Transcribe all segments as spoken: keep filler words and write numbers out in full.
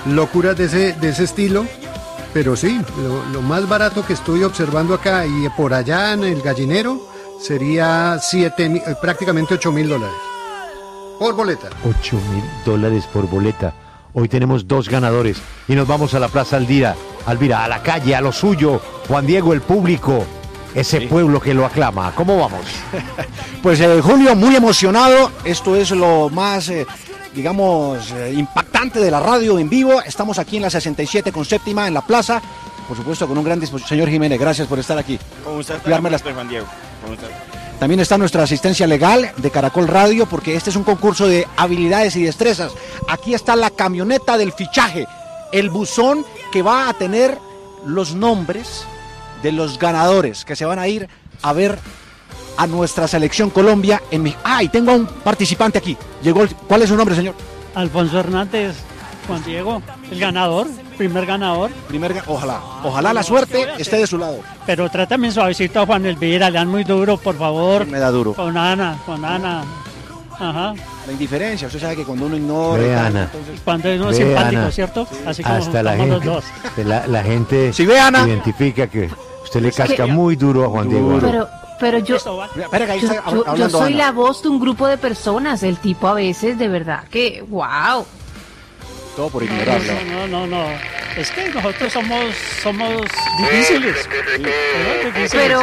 locuras de ese, de ese estilo. Pero sí, lo, lo más barato que estoy observando acá y por allá en el gallinero sería siete, prácticamente ocho mil dólares por boleta. Ocho mil dólares por boleta. Hoy tenemos dos ganadores y nos vamos a la Plaza Alvira, Alvira, a la calle, a lo suyo. Juan Diego, el público, ese sí. Pueblo que lo aclama. ¿Cómo vamos? Pues eh, Julio, muy emocionado. Esto es lo más... Eh, digamos, eh, impactante de la radio en vivo. Estamos aquí en la sesenta y siete con séptima en la plaza, por supuesto con un gran dispositivo. Señor Jiménez, gracias por estar aquí. ¿Cómo estás? Las... Juan Diego. ¿Cómo estás? También está nuestra asistencia legal de Caracol Radio, porque este es un concurso de habilidades y destrezas. Aquí está la camioneta del fichaje, el buzón que va a tener los nombres de los ganadores que se van a ir a ver a nuestra selección Colombia en mi... ¡Ah! Y tengo a un participante aquí. Llegó el... ¿Cuál es su nombre, señor? Alfonso Hernández, Juan Diego, el ganador, primer ganador. Primer, ojalá, ojalá la suerte esté de su lado. Pero trátame suavecito a Juan Elvira, le dan muy duro, por favor. Me da duro. Con Ana, con Ana. Ajá. La indiferencia, usted sabe que cuando uno ignora... Ve, Ana. Entonces... Cuando uno es simpático, Ana. ¿Cierto? Sí. Así como hasta la los gente, dos. La, la gente si ve, Ana. Identifica que usted le casca que... muy duro a Juan Diego. Pero... Pero yo, Espera, yo, yo, yo soy Ana. La voz de un grupo de personas. El tipo a veces, de verdad, que wow. Todo por ignorarlo. No, no, no, no. Es que nosotros somos, somos difíciles. Somos difíciles. Pero,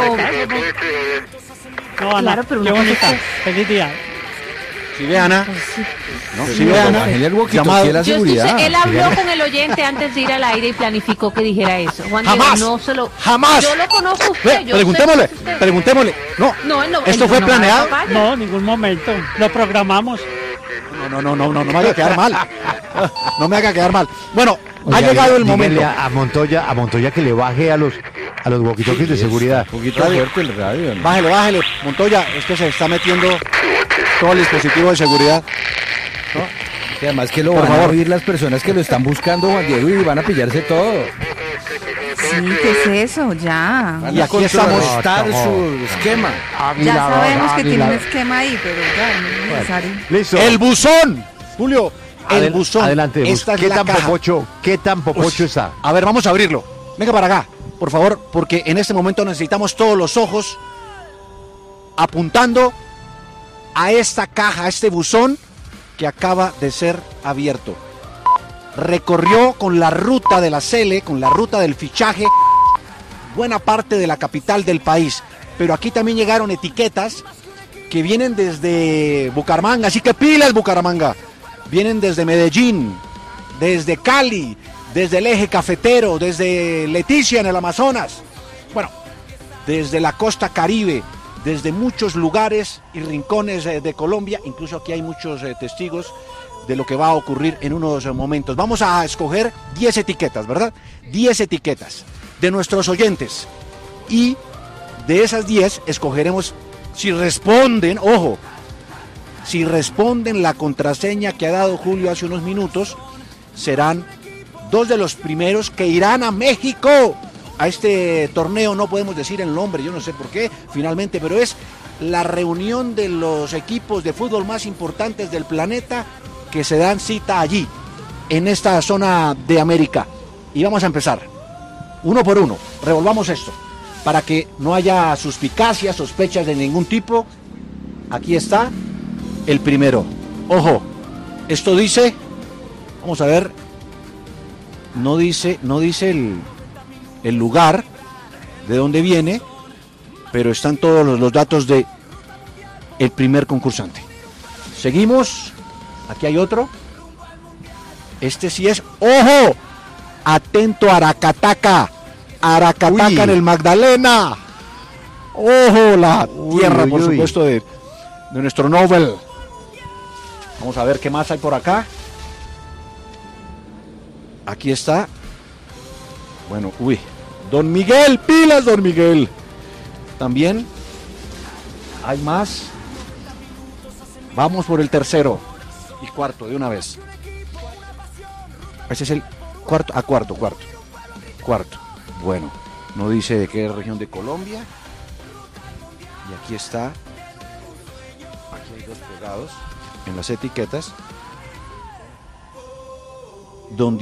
no, Ana, claro, pero qué bonita. Que... Feliz día. Si ve, Ana. Sí. No, si ve, Ana. Llamado. La seguridad. Escuché, él habló con el oyente antes de ir al aire y planificó que dijera eso. Juan jamás. Diego, no se lo, jamás. Yo lo conozco a usted. Ve, yo preguntémosle, usted. preguntémosle. No, no, no ¿esto fue no planeado? No, en ningún momento. Lo programamos. No, no, no, no, no, no me haga quedar mal. No me haga quedar mal. Bueno, Oiga, ha llegado el momento. A Montoya, a Montoya que le baje a los a los walkie-talkies de seguridad. Un poquito fuerte el radio, ¿no? Bájele, bájele. Montoya, es que se está metiendo todo el dispositivo de seguridad. ¿No? Y además que lo Por van favor. a oír las personas que lo están buscando, Juan Diego, y van a pillarse todo. Sí, ¿qué es eso? Ya. Y aquí estamos. Está su esquema. Ya sabemos que tiene un esquema ahí, pero ya no es necesario. Listo. El buzón, Julio. El Adel buzón. Adelante. Esta ¿Qué es tan la caja. popocho? ¿Qué tan popocho Uy, está? A ver, vamos a abrirlo. Venga para acá, por favor, porque en este momento necesitamos todos los ojos apuntando a esta caja, a este buzón que acaba de ser abierto. Recorrió con la ruta de la Cele, con la ruta del fichaje, buena parte de la capital del país. Pero aquí también llegaron etiquetas que vienen desde Bucaramanga, así que pilas Bucaramanga. Vienen desde Medellín, desde Cali, desde el eje cafetero, desde Leticia en el Amazonas. Bueno, desde la costa Caribe, desde muchos lugares y rincones de Colombia. Incluso aquí hay muchos eh, testigos de lo que va a ocurrir en unos momentos. Vamos a escoger diez etiquetas, ¿verdad? diez etiquetas de nuestros oyentes. Y de esas diez escogeremos, si responden, ojo, si responden la contraseña que ha dado Julio hace unos minutos, serán dos de los primeros que irán a México. A este torneo no podemos decir el nombre, yo no sé por qué, finalmente, pero es la reunión de los equipos de fútbol más importantes del planeta que se dan cita allí, en esta zona de América. Y vamos a empezar, uno por uno, revolvamos esto, para que no haya suspicacias, sospechas de ningún tipo. Aquí está el primero. Ojo, esto dice, vamos a ver, no dice, no dice el... el lugar de donde viene, pero están todos los, los datos de el primer concursante. Seguimos, aquí hay otro, este sí es, ¡ojo! Atento, Aracataca, Aracataca uy. En el Magdalena, ¡ojo! La uy, tierra, uy, por uy. supuesto, de, de nuestro Nobel. Vamos a ver qué más hay por acá. Aquí está, bueno, uy, Don Miguel, pilas, Don Miguel. También hay más. Vamos por el tercero y cuarto de una vez. Ese es el cuarto, ah, cuarto, cuarto, cuarto. Bueno, no dice de qué región de Colombia. Y aquí está. Aquí hay dos pegados en las etiquetas. Don